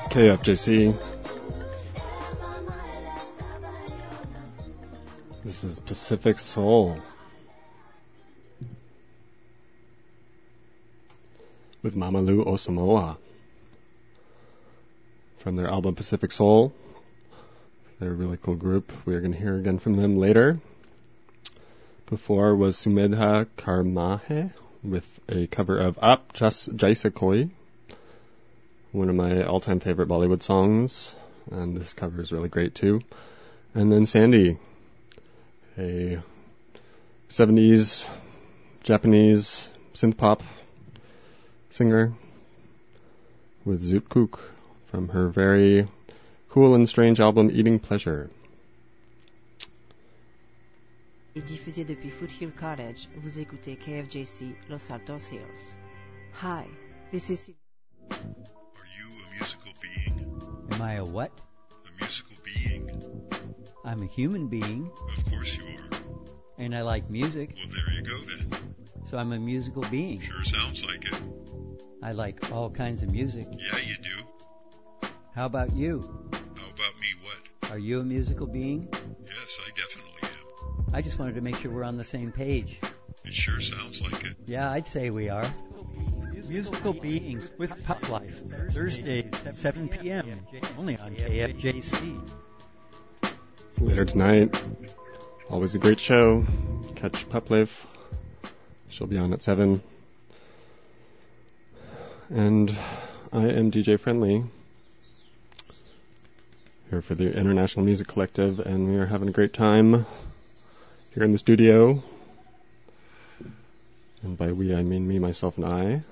KFJC. This is Pacific Soul with Mamalu Osamoa from their album Pacific Soul. They're a really cool group. We're going to hear again from them later. Before was Sumedha Karmahe with a cover of Ap Jaisakoi, one of my all-time favorite Bollywood songs, and this cover is really great too. And then Sandy, a 70s Japanese synth-pop singer with Zoot Kook from her very cool and strange album Eating Pleasure. Et diffusé depuis Foothill Cottage, vous écoutez KFJC Los Altos Hills. Hi, this is... Are you a musical being? Am I a what? A musical being. I'm a human being. Of course you are. And I like music. Well, there you go then. So I'm a musical being. Sure sounds like it. I like all kinds of music. Yeah, you do. How about you? How about me what? Are you a musical being? Yes, I definitely am. I just wanted to make sure we're on the same page. It sure sounds like it. Yeah, I'd say we are. Musical Beings with Pop Life, Thursdays, 7 p.m., only on KFJC. It's later tonight. Always a great show. Catch Pop Life. She'll be on at 7. And I am DJ Friendly, here for the International Music Collective, and we are having a great time here in the studio. And by we, I mean me, myself, and I.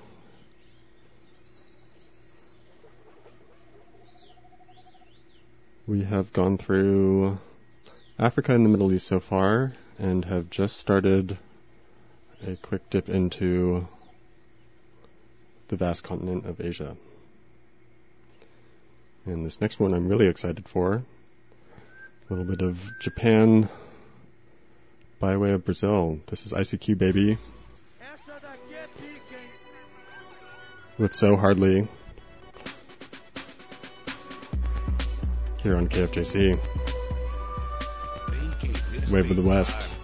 We have gone through Africa and the Middle East so far, and have just started a quick dip into the vast continent of Asia. And this next one I'm really excited for. A little bit of Japan by way of Brazil. This is ICQ Baby with So Hardly here on KFJC. Wave of the West.